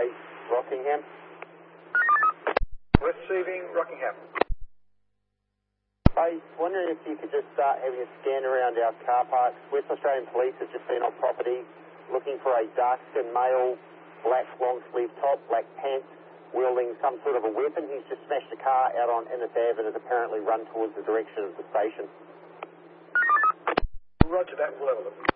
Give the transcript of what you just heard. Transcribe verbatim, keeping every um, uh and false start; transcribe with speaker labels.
Speaker 1: eight, Rockingham.
Speaker 2: Receiving Rockingham.
Speaker 1: I was wondering if you could just start having a scan around our car parks. West Australian Police have just been on property looking for a dark-skinned male, black long-sleeve top, black pants, wielding some sort of a weapon. He's just smashed a car out on Innes Ave and has apparently run towards the direction of the station.
Speaker 2: Roger that, we'll have a look.